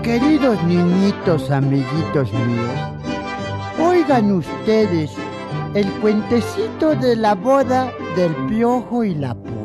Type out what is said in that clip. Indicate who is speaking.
Speaker 1: Queridos niñitos, amiguitos míos, oigan ustedes el cuentecito de la boda del Piojo y la Puma.